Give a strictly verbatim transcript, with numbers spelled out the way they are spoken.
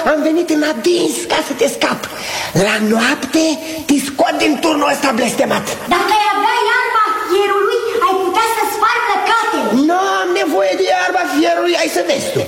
am venit în adins ca să te scap. La noapte te scot din turnul ăsta blestemat. Dacă ai avea iarba fierului, ai putea să spargi lăcatele. Nu am nevoie de iarba fierului, ai să vezi tu.